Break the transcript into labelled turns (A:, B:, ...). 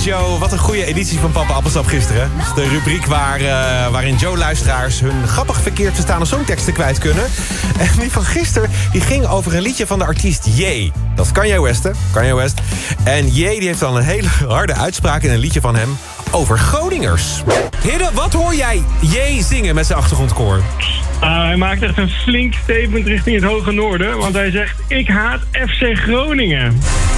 A: Joe. Wat een goede editie van Papa Appelsap gisteren. Dat is de rubriek waarin Joe-luisteraars hun grappig verkeerd verstaande songteksten kwijt kunnen. En die van gisteren die ging over een liedje van de artiest J. Dat is Kanye West, hè? Kanye West. En J die heeft dan een hele harde uitspraak in een liedje van hem over Groningers. Hidde, wat hoor jij J zingen met zijn achtergrondkoor?
B: Hij maakt echt een flink statement richting het hoge noorden. Want hij zegt, ik haat FC Groningen.